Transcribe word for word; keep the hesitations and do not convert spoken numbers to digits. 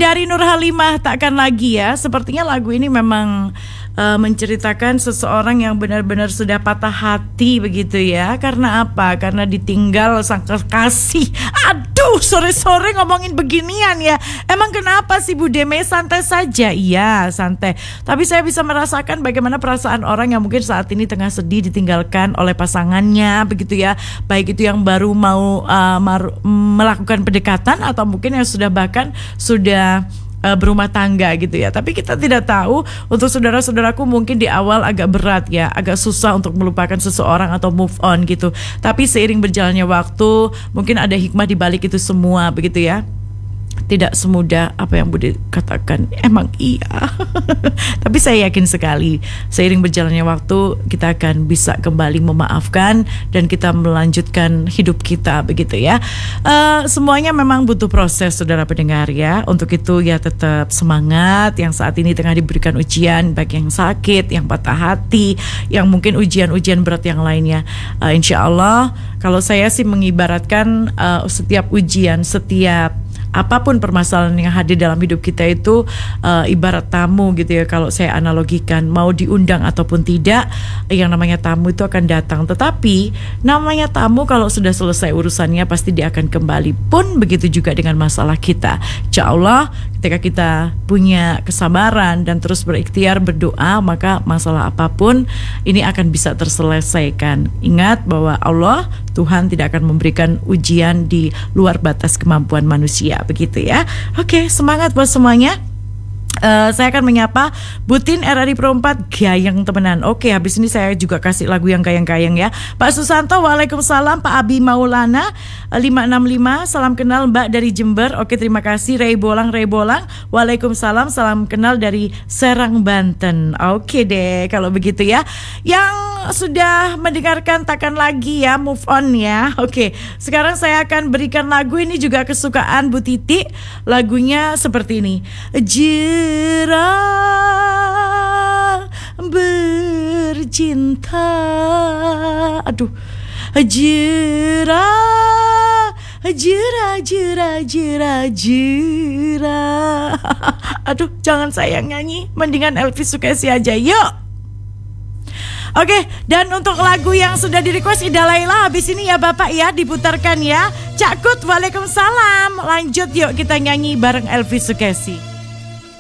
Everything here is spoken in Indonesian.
dari Nur Halimah, Takkan Lagi ya. Sepertinya lagu ini memang uh, menceritakan seseorang yang benar-benar sudah patah hati begitu ya. Karena apa? Karena ditinggal sang kekasih. Aduh, sore-sore ngomongin beginian ya. Emang kenapa sih Bu Deme? Santai saja. Iya, santai. Tapi saya bisa merasakan bagaimana perasaan orang yang mungkin saat ini tengah sedih ditinggalkan oleh pasangannya begitu ya. Baik itu yang baru mau uh, mar- melakukan pendekatan atau mungkin yang sudah bahkan sudah uh, berumah tangga gitu ya. Tapi kita tidak tahu, untuk saudara-saudaraku mungkin di awal agak berat ya, agak susah untuk melupakan seseorang atau move on gitu. Tapi seiring berjalannya waktu, mungkin ada hikmah di balik itu semua begitu ya. Tidak semudah apa yang Budi katakan. Emang iya. Tapi saya yakin sekali seiring berjalannya waktu kita akan bisa kembali memaafkan dan kita melanjutkan hidup kita begitu ya. uh, Semuanya memang butuh proses, saudara pendengar ya. Untuk itu ya tetap semangat. Yang saat ini tengah diberikan ujian, baik yang sakit, yang patah hati, yang mungkin ujian-ujian berat yang lainnya. uh, Insya Allah kalau saya sih mengibaratkan uh, setiap ujian, setiap apapun permasalahan yang hadir dalam hidup kita itu uh, ibarat tamu gitu ya. Kalau saya analogikan, mau diundang ataupun tidak, yang namanya tamu itu akan datang. Tetapi namanya tamu kalau sudah selesai urusannya pasti dia akan kembali. Pun begitu juga dengan masalah kita. Insya Allah ketika kita punya kesabaran dan terus berikhtiar berdoa, maka masalah apapun ini akan bisa terselesaikan. Ingat bahwa Allah, Tuhan tidak akan memberikan ujian di luar batas kemampuan manusia begitu ya. Oke, semangat buat semuanya. Uh, saya akan menyapa Butin R R I Pro empat, gayang temenan. Oke, habis ini saya juga kasih lagu yang gayang-gayang ya. Pak Susanto, waalaikumsalam. Pak Abi Maulana lima enam lima, salam kenal Mbak dari Jember. Oke, terima kasih. Ray Bolang, Ray Bolang, waalaikumsalam, salam kenal dari Serang, Banten. Oke deh, kalau begitu ya. Yang sudah mendengarkan Takkan Lagi ya, move on ya. Oke, sekarang saya akan berikan lagu ini juga kesukaan Bu Titi. Lagunya seperti ini. Jerah bercinta. Aduh. Jerah, jerah, jerah, jerah, jerah. Aduh, jangan saya nyanyi, mendingan Elvi Sukesi aja. Yuk. Oke, dan untuk lagu yang sudah di-request Ida Laila habis ini ya Bapak ya, diputarkan ya. Cak Kut, waalaikumsalam. Lanjut yuk kita nyanyi bareng Elvi Sukesi.